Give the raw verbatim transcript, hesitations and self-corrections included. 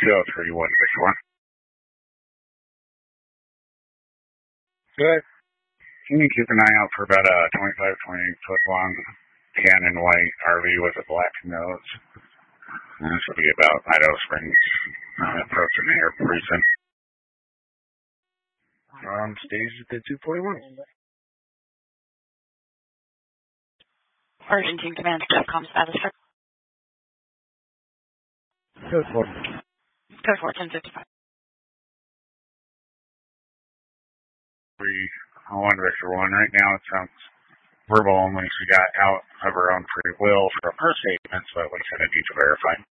two oh three one Victor one. Good. Can you keep an eye out for about a twenty-five, twenty-eight foot long tan and white R V with a black nose? And this will be about Idaho Springs, uh, approaching the air precinct. On stage at the two forty-one. Argentine Command dot com status. Code four. Code four, ten fifty-five. Three, one Victor one. Right now it sounds verbal only. She got out of her own free will from her statements, but we kind of need to verify.